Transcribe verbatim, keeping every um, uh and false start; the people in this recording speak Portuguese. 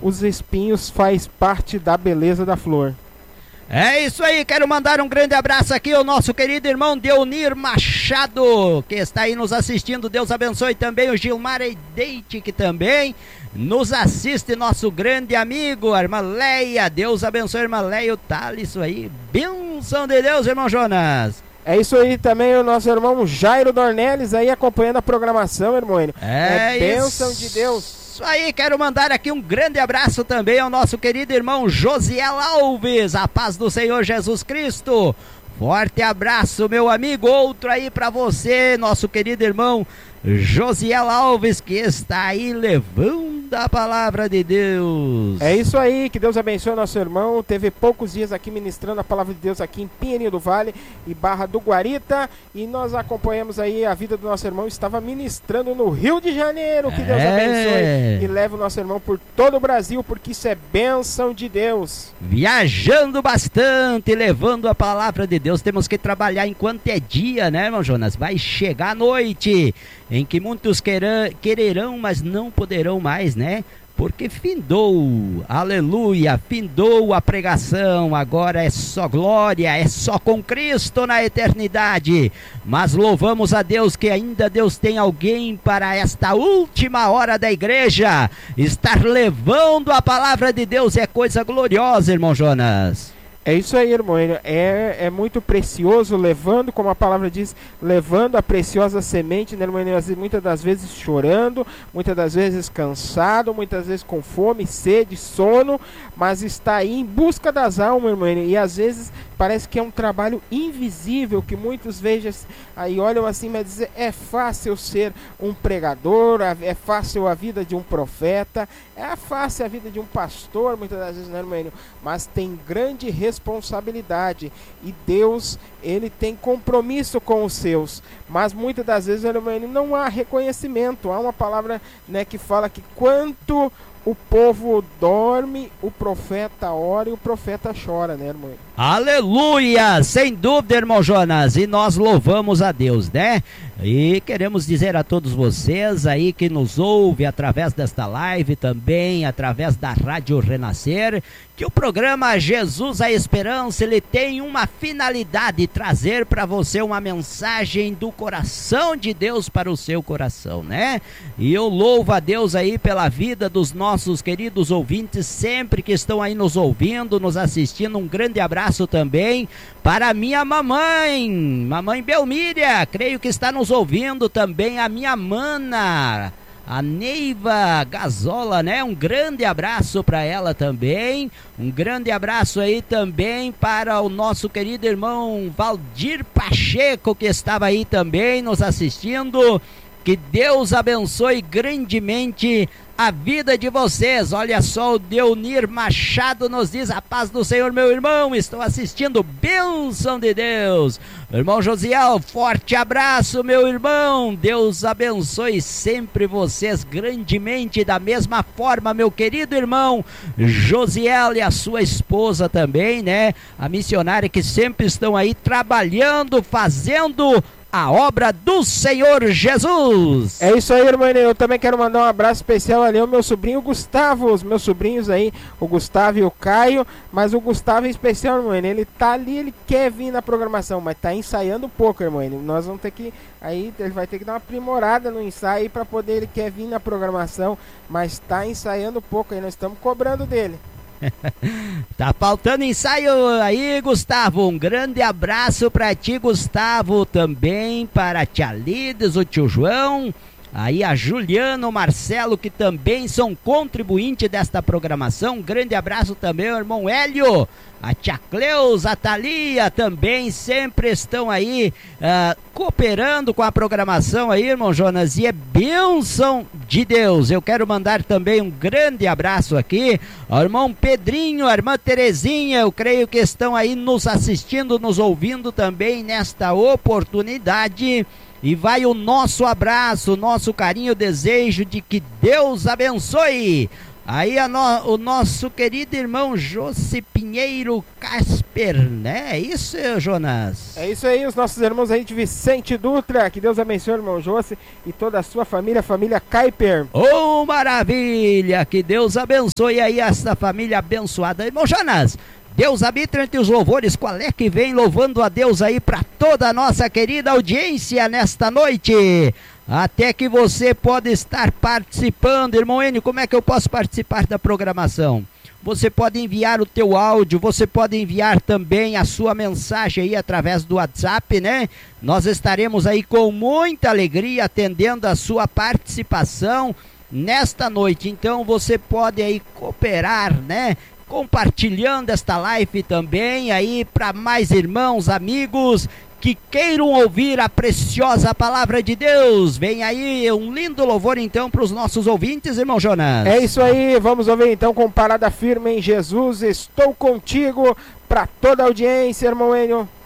os espinhos faz parte da beleza da flor. É isso aí, quero mandar um grande abraço aqui ao nosso querido irmão Deunir Machado, que está aí nos assistindo. Deus abençoe também o Gilmar Eidete, que também nos assiste, nosso grande amigo, a irmã Leia. Deus abençoe a irmã Leia, o Thales, isso aí, bênção de Deus, irmão Jonas. É isso aí também, o nosso irmão Jairo Dornelles aí acompanhando a programação, irmão. É, é bênção de Deus. Isso aí, quero mandar aqui um grande abraço também ao nosso querido irmão Josiel Alves, a paz do Senhor Jesus Cristo. Forte abraço, meu amigo, outro aí pra você, nosso querido irmão Josiel Alves, que está aí levando a palavra de Deus. É isso aí, que Deus abençoe o nosso irmão. Teve poucos dias aqui ministrando a palavra de Deus aqui em Pinheirinho do Vale e Barra do Guarita, e nós acompanhamos aí a vida do nosso irmão. Estava ministrando no Rio de Janeiro. Que Deus é. abençoe e leve o nosso irmão por todo o Brasil, porque isso é bênção de Deus. Viajando bastante, levando a palavra de Deus. Temos que trabalhar enquanto é dia, né, irmão Jonas? Vai chegar a noite em que muitos queirão, quererão, mas não poderão mais, né? Porque findou, aleluia, findou a pregação, agora é só glória, é só com Cristo na eternidade. Mas louvamos a Deus que ainda Deus tem alguém para esta última hora da igreja. Estar levando a palavra de Deus é coisa gloriosa, irmão Jonas. É isso aí, irmão, é, é muito precioso, levando, como a palavra diz, levando a preciosa semente, né, irmão? Muitas das vezes chorando, muitas das vezes cansado, muitas vezes com fome, sede, sono, mas está aí em busca das almas, irmão, e às vezes parece que é um trabalho invisível, que muitos vejam aí, olham assim, mas dizem, é fácil ser um pregador, é fácil a vida de um profeta, é fácil a vida de um pastor, muitas das vezes, né, irmão? Mas tem grande responsabilidade, e Deus, ele tem compromisso com os seus, mas muitas das vezes, irmão, não há reconhecimento. Há uma palavra, né, que fala que quanto o povo dorme, o profeta ora e o profeta chora, né, irmão? Aleluia! Sem dúvida, irmão Jonas, e nós louvamos a Deus, né? E queremos dizer a todos vocês aí que nos ouve através desta live, também através da Rádio Renascer, que o programa Jesus a Esperança, ele tem uma finalidade, trazer para você uma mensagem do coração de Deus para o seu coração, né? E eu louvo a Deus aí pela vida dos nossos queridos ouvintes, sempre que estão aí nos ouvindo, nos assistindo. Um grande abraço também para minha mamãe, mamãe Belmíria, creio que está nos ouvindo também, a minha mana, a Neiva Gazola, né? Um grande abraço para ela também. Um grande abraço aí também para o nosso querido irmão Valdir Pacheco, que estava aí também nos assistindo. Que Deus abençoe grandemente a vida de vocês. Olha só, o Deunir Machado nos diz: a paz do Senhor, meu irmão, estou assistindo, bênção de Deus. Irmão Josiel, forte abraço, meu irmão, Deus abençoe sempre vocês grandemente, da mesma forma, meu querido irmão Josiel e a sua esposa também, né? A missionária, que sempre estão aí trabalhando, fazendo a obra do Senhor Jesus. É isso aí, irmão. Eu também quero mandar um abraço especial ali ao meu sobrinho Gustavo, os meus sobrinhos aí, o Gustavo e o Caio, mas o Gustavo é especial, irmão. Ele tá ali, ele quer vir na programação, mas tá ensaiando um pouco, irmão. Nós vamos ter que, aí ele vai ter que dar uma aprimorada no ensaio para poder, ele quer vir na programação, mas tá ensaiando um pouco aí, nós estamos cobrando dele. Tá faltando ensaio aí, Gustavo. Um grande abraço pra ti, Gustavo. Também para a tia Lides, o tio João, aí a Juliana, o Marcelo, que também são contribuintes desta programação. Um grande abraço também ao irmão Hélio, a tia Cleusa, a Thalia, também sempre estão aí uh, cooperando com a programação aí, irmão Jonas, e é bênção de Deus. Eu quero mandar também um grande abraço aqui ao irmão Pedrinho, a irmã Terezinha, eu creio que estão aí nos assistindo, nos ouvindo também nesta oportunidade. E vai o nosso abraço, o nosso carinho, o desejo de que Deus abençoe Aí a no, o nosso querido irmão José Pinheiro Casper, né? É isso, Jonas? É isso aí, os nossos irmãos aí de Vicente Dutra. Que Deus abençoe, irmão José, e toda a sua família, família Kaiper. Oh, maravilha! Que Deus abençoe aí essa família abençoada. Irmão Jonas, Deus habita entre os louvores. Qual é que vem louvando a Deus aí para toda a nossa querida audiência nesta noite? Até que você pode estar participando. Irmão Enio, como é que eu posso participar da programação? Você pode enviar o teu áudio, você pode enviar também a sua mensagem aí através do WhatsApp, né? Nós estaremos aí com muita alegria atendendo a sua participação nesta noite. Então você pode aí cooperar, né? Compartilhando esta live também aí para mais irmãos, amigos que queiram ouvir a preciosa palavra de Deus. Vem aí um lindo louvor então para os nossos ouvintes, irmão Jonas. É isso aí, vamos ouvir então com Parada Firme em Jesus, estou contigo, para toda a audiência, irmão Enio.